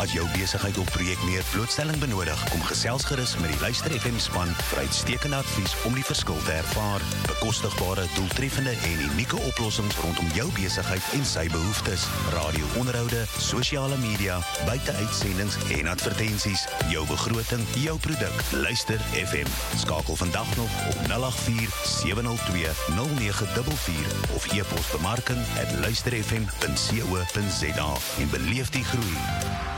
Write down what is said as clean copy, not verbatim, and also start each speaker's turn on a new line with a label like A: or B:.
A: As jou besigheid of projek meer blootstelling benodig, kom gesels gerus met die Luister FM span vir uitstekende advies om die verskil te ervaar. Bekostigbare, doeltreffende en unieke oplossings rondom jou besigheid en sy behoeftes. Radio-onderhoude, sosiale media, buite-uitsendings en advertensies. Jou begroting, jou produk. Luister FM. Skakel vandag nog op 084-702-0944 of e-pos bemarking@luisterfm.co.za en beleef die groei.